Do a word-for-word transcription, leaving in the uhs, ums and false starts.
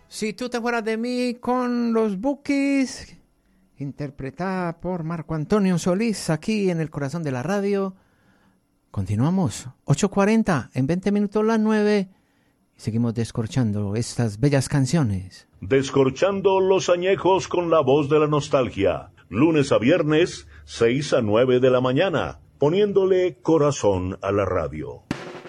Si tú te fueras de mí con los Bukis, interpretada por Marco Antonio Solís, aquí en el corazón de la radio. Continuamos, ocho cuarenta, en veinte minutos las nueve, y seguimos descorchando estas bellas canciones. Descorchando los añejos con la voz de la nostalgia, lunes a viernes, seis a nueve de la mañana, poniéndole corazón a la radio.